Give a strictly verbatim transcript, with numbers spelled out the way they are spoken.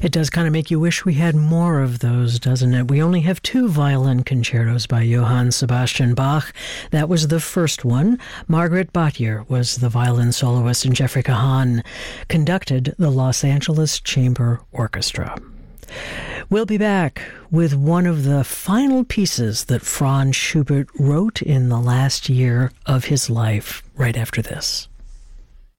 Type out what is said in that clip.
It does kind of make you wish we had more of those, doesn't it? We only have two violin concertos by Johann Sebastian Bach. That was the first one. Margaret Bottier was the violin soloist, and Jeffrey Kahan conducted the Los Angeles Chamber Orchestra. We'll be back with one of the final pieces that Franz Schubert wrote in the last year of his life right after this.